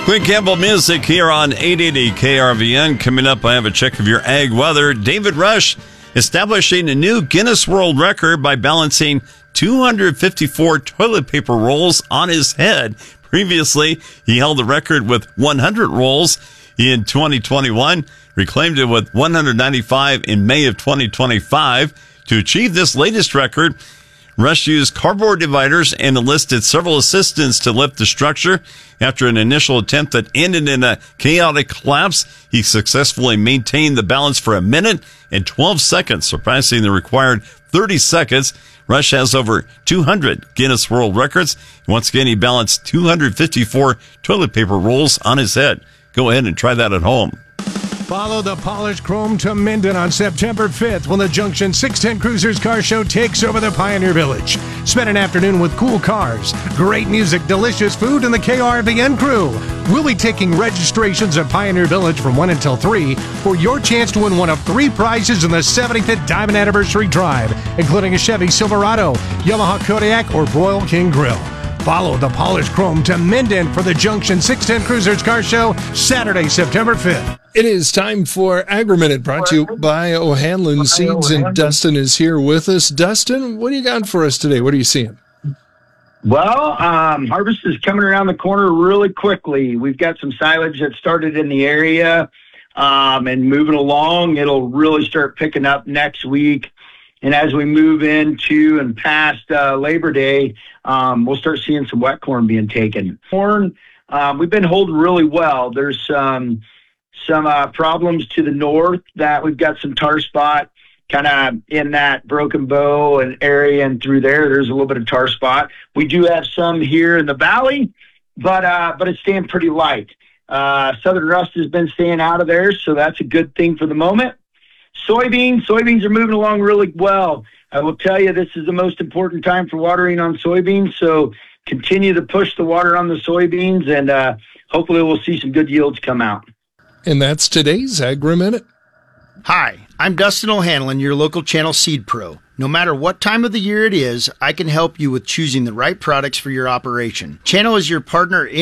Quick Campbell music here on 880 KRVN. Coming up, I have a check of your ag weather. David Rush establishing a new Guinness World Record by balancing 254 toilet paper rolls on his head. Previously, he held the record with 100 rolls in 2021, reclaimed it with 195 in May of 2025. To achieve this latest record, Rush used cardboard dividers and enlisted several assistants to lift the structure. After an initial attempt that ended in a chaotic collapse, he successfully maintained the balance for a minute and 12 seconds, surpassing the required 30 seconds. Rush has over 200 Guinness World Records. Once again, he balanced 254 toilet paper rolls on his head. Go ahead and try that at home. Follow the polished chrome to Minden on September 5th when the Junction 610 Cruisers Car Show takes over the Pioneer Village. Spend an afternoon with cool cars, great music, delicious food, and the KRVN crew. We'll be taking registrations at Pioneer Village from 1 until 3 for your chance to win one of 3 prizes in the 75th Diamond Anniversary Drive, including a Chevy Silverado, Yamaha Kodiak, or Royal King Grill. Follow the polished chrome to Minden for the Junction 610 Cruisers Car Show, Saturday, September 5th. It is time for Agri-Minute, brought to you by O'Hanlon Seeds, and Dustin is here with us. Dustin, what do you got for us today? What are you seeing? Well, harvest is coming around the corner really quickly. We've got some silage that started in the area and moving along. It'll really start picking up next week. And as we move into and past Labor Day, we'll start seeing some wet corn being taken. Corn, we've been holding really well. There's some problems to the north that we've got some tar spot kind of in that Broken Bow and area, and through there, there's a little bit of tar spot. We do have some here in the valley, but it's staying pretty light. Southern rust has been staying out of there, so that's a good thing for the moment. Soybeans are moving along really well. I will tell you, this is the most important time for watering on soybeans, so continue to push the water on the soybeans, and hopefully we'll see some good yields come out. And that's today's Agri-Minute. Hi, I'm Dustin O'Hanlon, your local channel seed pro. No matter what time of the year it is, I can help you with choosing the right products for your operation. Channel is your partner